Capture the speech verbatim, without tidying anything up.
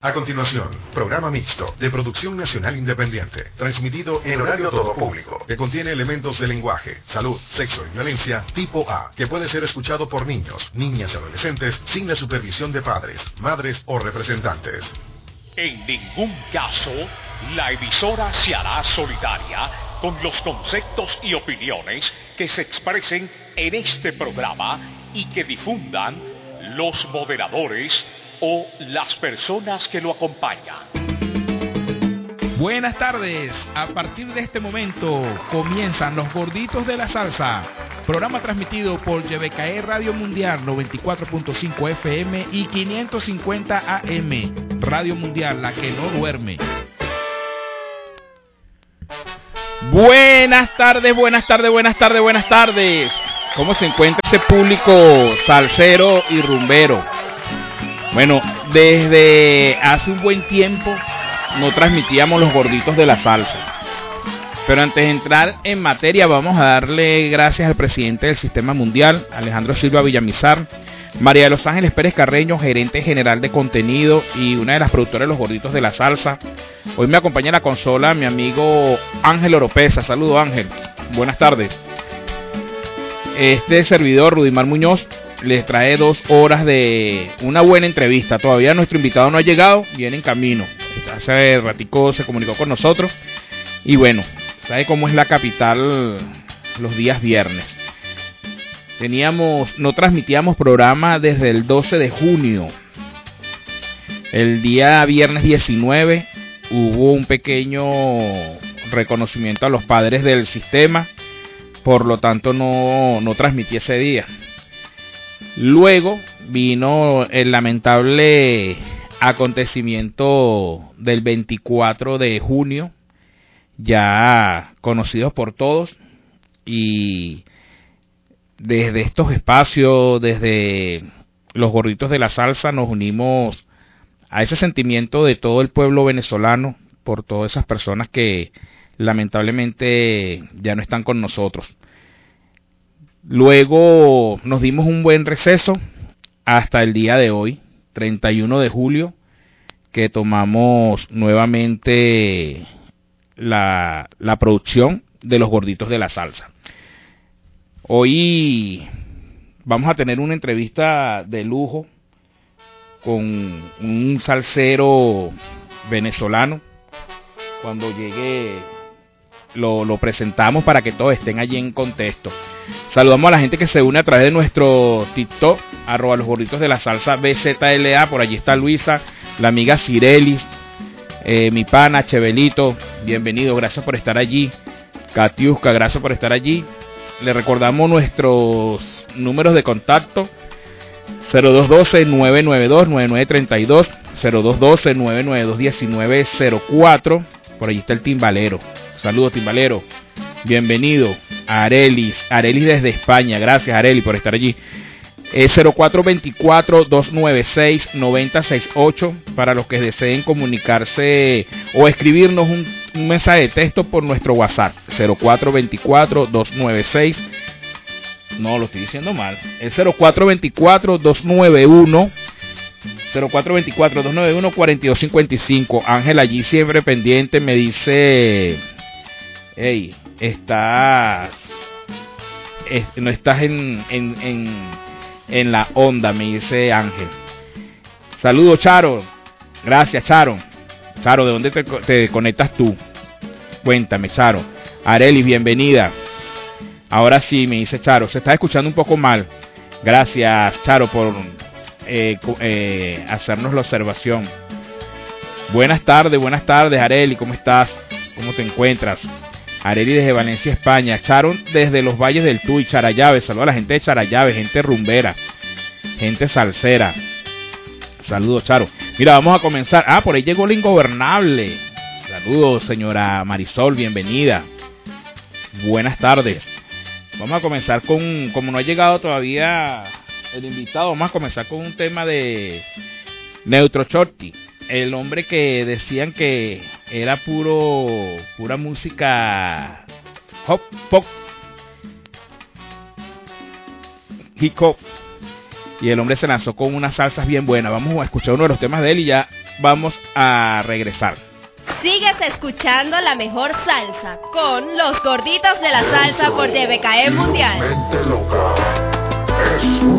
A continuación, programa mixto de producción nacional independiente, transmitido en horario todo público, que contiene elementos de lenguaje, salud, sexo y violencia tipo A, que puede ser escuchado por niños, niñas y adolescentes sin la supervisión de padres, madres o representantes. En ningún caso, la emisora se hará solidaria con los conceptos y opiniones que se expresen en este programa y que difundan los moderadores o las personas que lo acompañan. Buenas tardes, a partir de este momento comienzan Los Gorditos de la Salsa, programa transmitido por Y B K E Radio Mundial noventa y cuatro punto cinco F M y quinientos cincuenta A M, Radio Mundial, la que no duerme. Buenas tardes, buenas tardes, buenas tardes, buenas tardes. ¿Cómo se encuentra ese público salsero y rumbero? Bueno, desde hace un buen tiempo no transmitíamos Los Gorditos de la Salsa. Pero antes de entrar en materia, vamos a darle gracias al presidente del Sistema Mundial, Alejandro Silva Villamizar, María de los Ángeles Pérez Carreño, gerente general de contenido y una de las productoras de Los Gorditos de la Salsa. Hoy me acompaña en la consola mi amigo Ángel Oropesa. Saludo, Ángel. Buenas tardes. Este servidor, Rudimar Muñoz, les trae dos horas de una buena entrevista. Todavía nuestro invitado no ha llegado, viene en camino. Hace ratico se comunicó con nosotros. Y bueno, ¿sabe cómo es la capital los días viernes? Teníamos, no transmitíamos programa desde el doce de junio. El día viernes diecinueve hubo un pequeño reconocimiento a los padres del sistema. Por lo tanto no, no transmití ese día. Luego vino el lamentable acontecimiento del veinticuatro de junio, ya conocidos por todos, y desde estos espacios, desde Los Gorditos de la Salsa, nos unimos a ese sentimiento de todo el pueblo venezolano por todas esas personas que lamentablemente ya no están con nosotros. Luego nos dimos un buen receso hasta el día de hoy, treinta y uno de julio, que tomamos nuevamente la, la producción de Los Gorditos de la Salsa. Hoy vamos a tener una entrevista de lujo con un salsero venezolano. Cuando llegue Lo, lo presentamos para que todos estén allí en contexto. Saludamos a la gente que se une a través de nuestro TikTok, arroba Los Gorditos de la Salsa B Z L A. Por allí está Luisa, la amiga Cirelis, eh, mi pana Chevelito, bienvenido, gracias por estar allí. Katiuska, gracias por estar allí. Le recordamos nuestros números de contacto: cero dos uno dos, nueve nueve dos, nueve nueve tres dos, cero dos uno dos, nueve nueve dos, uno nueve cero cuatro. Por allí está el timbalero. Saludos, timbalero. Bienvenido a Arelis. Arelis desde España. Gracias, Arelis, por estar allí. Eh, cero cuatro dos cuatro, dos nueve seis, nueve cero seis ocho para los que deseen comunicarse o escribirnos un, un mensaje de texto por nuestro WhatsApp. cero cuatro dos cuatro, dos nueve seis. No, lo estoy diciendo mal. Es cero cuatro dos cuatro, dos nueve uno. cero cuatro dos cuatro, dos nueve uno, cuatro dos cinco cinco. Ángel allí siempre pendiente me dice: hey, estás es, no estás en, en, en, en la onda, me dice Ángel. Saludos, Charo. Gracias, Charo. Charo, ¿de dónde te, te conectas tú? Cuéntame, Charo. Arelis, bienvenida. Ahora sí, me dice Charo, se está escuchando un poco mal. Gracias, Charo, por eh, eh, hacernos la observación. Buenas tardes, buenas tardes, Areli, ¿cómo estás? ¿Cómo te encuentras? Areli desde Valencia, España. Charo desde los Valles del Tuy, Charallave. Saludos a la gente de Charallave, gente rumbera, gente salsera. Saludos, Charo. Mira, vamos a comenzar. Ah, por ahí llegó la Ingobernable. Saludos, señora Marisol, bienvenida. Buenas tardes. Vamos a comenzar con, como no ha llegado todavía el invitado, vamos a comenzar con un tema de Neutro Shorty, el hombre que decían que era puro pura música hop pop, hip hop, y el hombre se lanzó con unas salsas bien buenas. Vamos a escuchar uno de los temas de él y ya vamos a regresar. Sigues escuchando la mejor salsa con los gorditos de la salsa por D B K E Mundial.